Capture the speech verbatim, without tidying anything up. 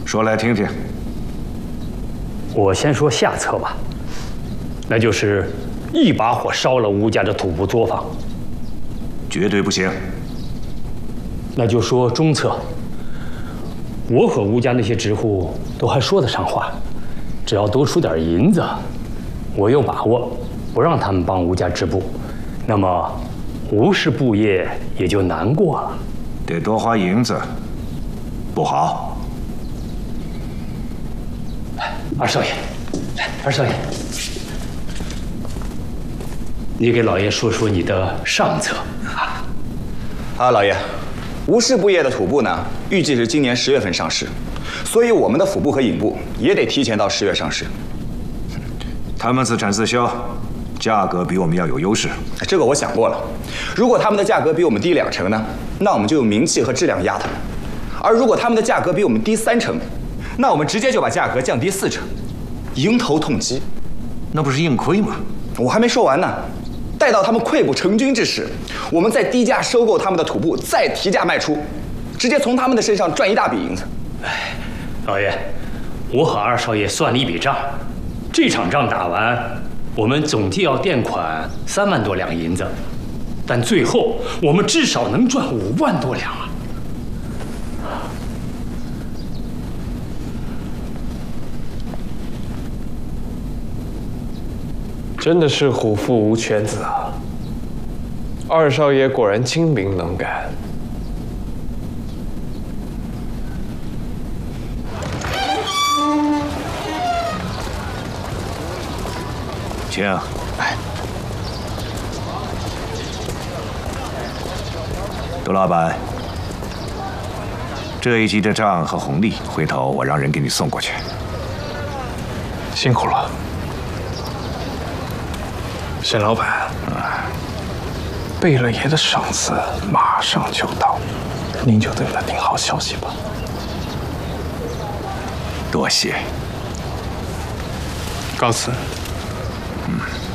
说来听听。 我先说下策吧，那就是一把火烧了吴家的土布作坊。 绝对不行。 那就说中策。我和吴家那些直户都还说得上话，只要多出点银子，我有把握不让他们帮吴家织布，那么吴氏布业也就难过了。 得多花银子，不好。 二少爷，二少爷，你给老爷说说你的上策啊。 啊，老爷，吴氏布业的土布呢，预计是今年十月份上市，所以我们的府部和影部也得提前到十月上市。 他们自产自销，价格比我们要有优势。 这个我想过了，如果他们的价格比我们低两成呢，那我们就有名气和质量压他们；而如果他们的价格比我们低三成，那我们直接就把价格降低四成，迎头痛击。 那不是硬亏吗？ 我还没说完呢，待到他们溃不成军之时，我们再低价收购他们的土布，再提价卖出，直接从他们的身上赚一大笔银子。 哎，老爷，我和二少爷算了一笔账，这场仗打完，我们总计要垫款三万多两银子，但最后我们至少能赚五万多两啊！ 真的是虎父无犬子啊！二少爷果然精明能干。 请。哎，杜老板，这一季的账和红利，回头我让人给你送过去。 辛苦了。沈老板，贝勒爷的赏赐马上就到，您就等着听好消息吧。 多谢。 告辞。 嗯。